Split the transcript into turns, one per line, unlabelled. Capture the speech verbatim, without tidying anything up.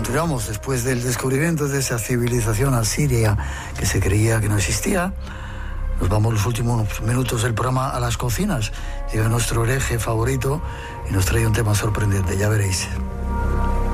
continuamos después del descubrimiento de esa civilización asiria que se creía que no existía. Nos vamos los últimos minutos del programa a las cocinas. Llega nuestro hereje favorito y nos trae un tema sorprendente, ya veréis.